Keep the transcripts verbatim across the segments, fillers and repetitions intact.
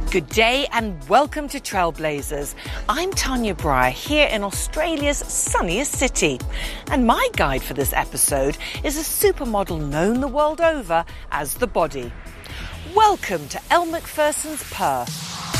Good day and welcome to Trailblazers. I'm Tanya Breyer here in Australia's sunniest city. And my guide for this episode is a supermodel known the world over as The Body. Welcome to Elle Macpherson's Perth.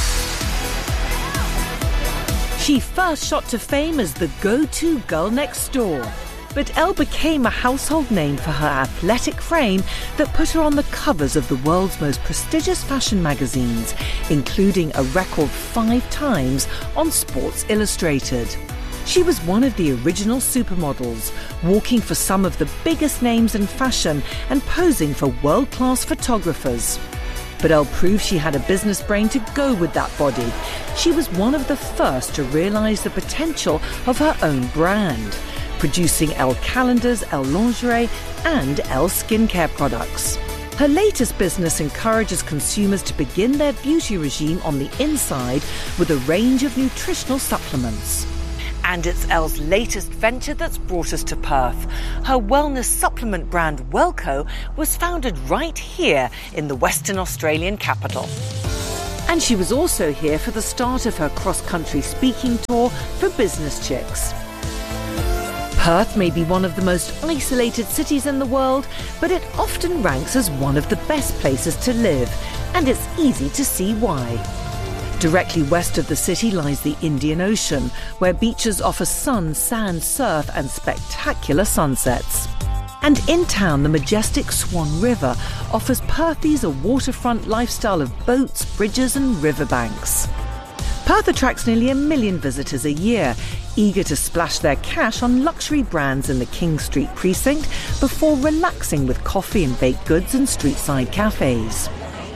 She first shot to fame as the go-to girl next door. But Elle became a household name for her athletic frame that put her on the covers of the world's most prestigious fashion magazines, including a record five times on Sports Illustrated. She was one of the original supermodels, walking for some of the biggest names in fashion and posing for world-class photographers. But Elle proved she had a business brain to go with that body. She was one of the first to realise the potential of her own brand, producing Elle calendars, Elle lingerie and Elle skincare products. Her latest business encourages consumers to begin their beauty regime on the inside with a range of nutritional supplements. And it's Elle's latest venture that's brought us to Perth. Her wellness supplement brand Wellco was founded right here in the Western Australian capital. And she was also here for the start of her cross-country speaking tour for business chicks. Perth may be one of the most isolated cities in the world, but it often ranks as one of the best places to live, and it's easy to see why. Directly west of the city lies the Indian Ocean, where beaches offer sun, sand, surf and spectacular sunsets. And in town, the majestic Swan River offers Perthies a waterfront lifestyle of boats, bridges and riverbanks. Perth attracts nearly a million visitors a year, eager to splash their cash on luxury brands in the King Street precinct before relaxing with coffee and baked goods and street-side cafes.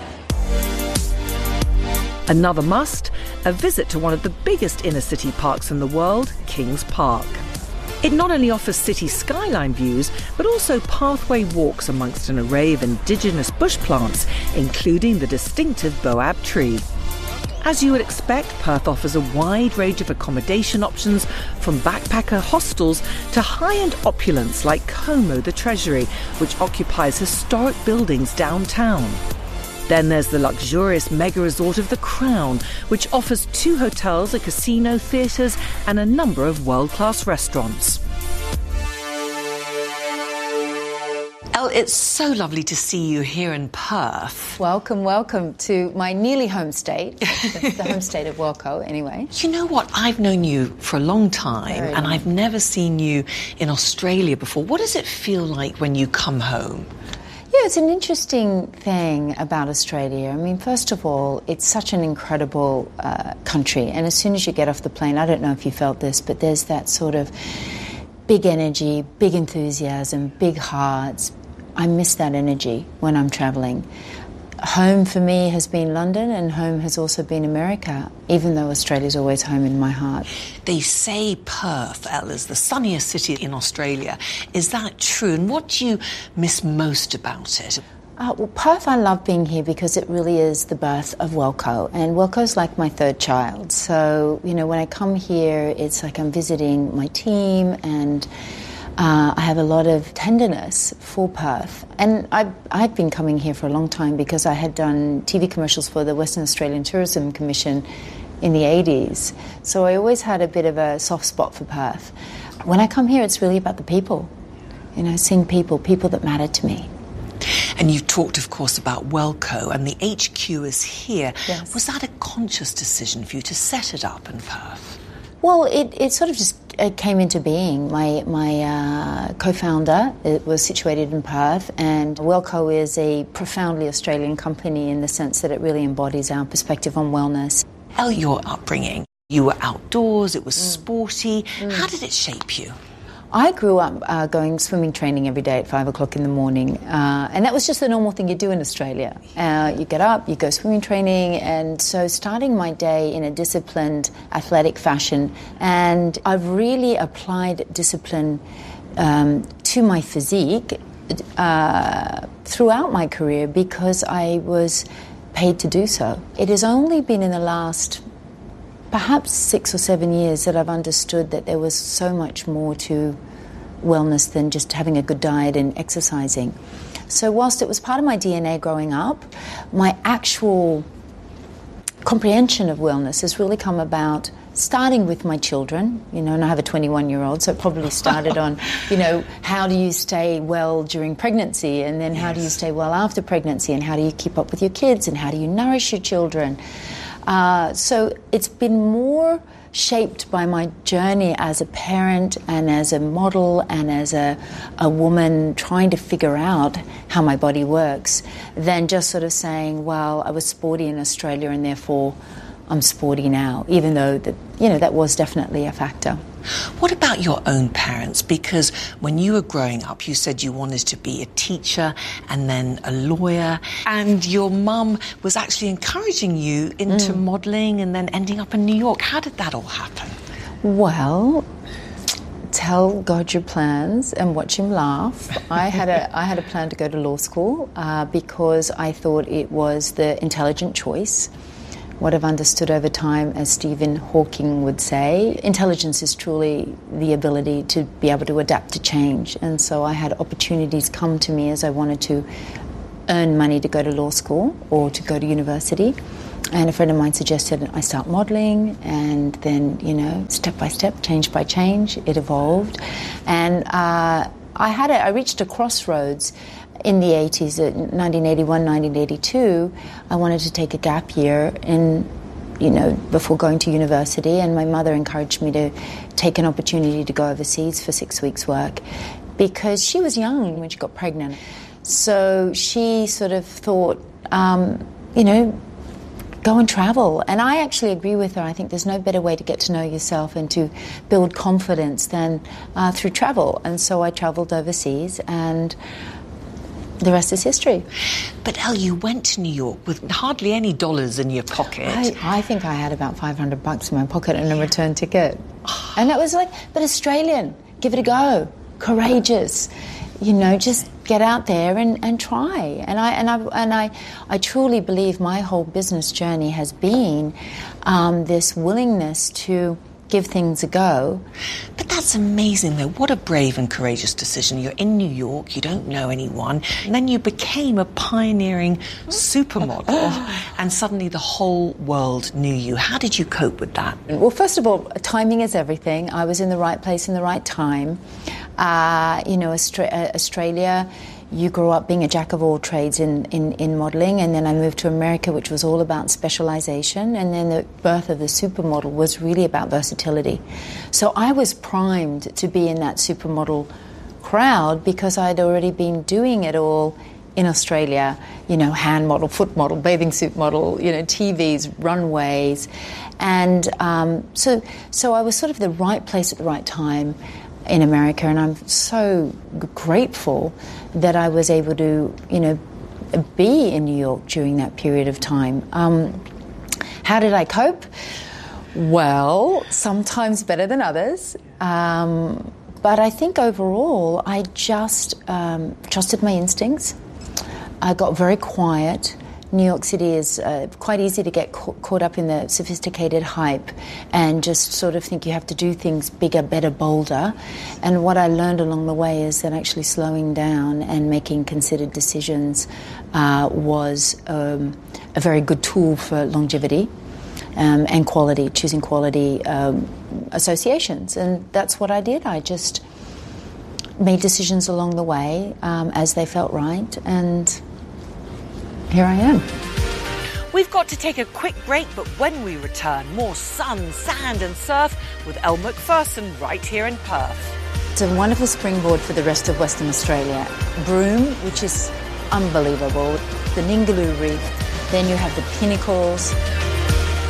Another must, a visit to one of the biggest inner-city parks in the world, Kings Park. It not only offers city skyline views, but also pathway walks amongst an array of indigenous bush plants, including the distinctive Boab tree. As you would expect, Perth offers a wide range of accommodation options, from backpacker hostels to high-end opulence like Como the Treasury, which occupies historic buildings downtown. Then there's the luxurious mega resort of The Crown, which offers two hotels, a casino, theatres and a number of world-class restaurants. Elle, it's so lovely to see you here in Perth. Welcome, welcome to my nearly home state, the, the home state of Wellco, anyway. You know what? I've known you for a long time, Very and long. I've never seen you in Australia before. What does it feel like when you come home? Yeah, it's an interesting thing about Australia. I mean, first of all, it's such an incredible uh, country, and as soon as you get off the plane, I don't know if you felt this, but there's that sort of big energy, big enthusiasm, big hearts. I miss that energy when I'm travelling. Home for me has been London, and home has also been America, even though Australia's always home in my heart. They say Perth, Elle, is the sunniest city in Australia. Is that true? And what do you miss most about it? Uh, well, Perth, I love being here because it really is the birth of Wellco, and Wellco's like my third child. So, you know, when I come here, it's like I'm visiting my team, and Uh, I have a lot of tenderness for Perth. And I've, I've been coming here for a long time because I had done T V commercials for the Western Australian Tourism Commission in the eighties. So I always had a bit of a soft spot for Perth. When I come here, it's really about the people. You know, seeing people, people that matter to me. And you talked, of course, about Wellco, and the H Q is here. Yes. Was that a conscious decision for you to set it up in Perth? Well, it, it sort of just it came into being. My my uh, co-founder it was situated in Perth, and Wellco is a profoundly Australian company in the sense that it really embodies our perspective on wellness. Elle, your upbringing, you were outdoors, it was mm. sporty. Mm. How did it shape you? I grew up uh, going swimming training every day at five o'clock in the morning, uh, and that was just the normal thing you do in Australia. Uh, you get up, you go swimming training, and so starting my day in a disciplined, athletic fashion, and I've really applied discipline um, to my physique uh, throughout my career because I was paid to do so. It has only been in the last perhaps six or seven years that I've understood that there was so much more to wellness than just having a good diet and exercising. So whilst it was part of my D N A growing up, my actual comprehension of wellness has really come about starting with my children, you know, and I have a twenty-one-year-old, so it probably started on, you know, how do you stay well during pregnancy, and then how yes. do you stay well after pregnancy, and how do you keep up with your kids, and how do you nourish your children. Uh, so it's been more shaped by my journey as a parent and as a model and as a, a woman trying to figure out how my body works than just sort of saying, well, I was sporty in Australia and therefore I'm sporty now, even though that, you know, that was definitely a factor. What about your own parents? Because when you were growing up, you said you wanted to be a teacher and then a lawyer, and your mum was actually encouraging you into mm. modelling and then ending up in New York. How did that all happen? Well, tell God your plans and watch him laugh. I had a I had a plan to go to law school uh, because I thought it was the intelligent choice. What I've understood over time, as Stephen Hawking would say, intelligence is truly the ability to be able to adapt to change. And so I had opportunities come to me as I wanted to earn money to go to law school or to go to university. And a friend of mine suggested I start modelling, and then, you know, step by step, change by change, it evolved. And uh, I had a, I reached a crossroads in the eighties, nineteen eighty-one, nineteen eighty-two, I wanted to take a gap year in, you know, before going to university, and my mother encouraged me to take an opportunity to go overseas for six weeks' work because she was young when she got pregnant. So she sort of thought, um, you know, go and travel. And I actually agree with her. I think there's no better way to get to know yourself and to build confidence than uh, through travel. And so I travelled overseas, and the rest is history. But Elle, you went to New York with hardly any dollars in your pocket. I, I think I had about five hundred bucks in my pocket and a return ticket. And that was like, but Australian, give it a go, courageous, you know, just get out there and, and try. And I and I and I, I truly believe my whole business journey has been um, this willingness to give things a go. But that's amazing, though. What a brave and courageous decision. You're in New York, you don't know anyone, and then you became a pioneering supermodel, and suddenly the whole world knew you. How did you cope with that? Well, first of all, timing is everything. I was in the right place in the right time. Uh, you know, Austra- Australia, you grew up being a jack of all trades in, in, in modelling, and then I moved to America, which was all about specialisation, and then the birth of the supermodel was really about versatility. So I was primed to be in that supermodel crowd because I'd already been doing it all in Australia, you know, hand model, foot model, bathing suit model, you know, T Vs, runways. And um, so, so I was sort of the right place at the right time in America, and I'm so grateful that I was able to, you know, be in New York during that period of time. Um, how did I cope? Well, sometimes better than others, um, but I think overall I just um, trusted my instincts. I got very quiet. New York City is uh, quite easy to get ca- caught up in the sophisticated hype and just sort of think you have to do things bigger, better, bolder. And what I learned along the way is that actually slowing down and making considered decisions uh, was um, a very good tool for longevity um, and quality, choosing quality um, associations. And that's what I did. I just made decisions along the way um, as they felt right, and here I am. We've got to take a quick break, but when we return, more sun, sand and surf with Elle Macpherson right here in Perth. It's a wonderful springboard for the rest of Western Australia. Broome, which is unbelievable, the Ningaloo Reef, then you have the Pinnacles,